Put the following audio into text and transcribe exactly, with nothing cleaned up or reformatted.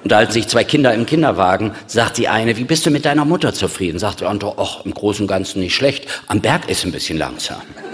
unterhalten sich zwei Kinder im Kinderwagen, sagt die eine, wie bist du mit deiner Mutter zufrieden? Sagt der andere, ach, im Großen und Ganzen nicht schlecht, am Berg ist ein bisschen langsam.